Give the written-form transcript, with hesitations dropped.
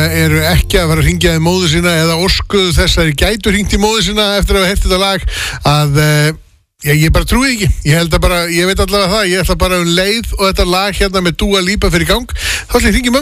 eru ekki að fara að hringja í móður sína eða óskuðu þess að þeir gætu hringt í móður sína eftir að hafa heyrt þetta lag að ég bara trúi ekki. Ég veit allavega það, ég ætla bara leið og þetta lag hérna með Dua Lipa fyrir gang, þá ætla ég að hringja í mömmu.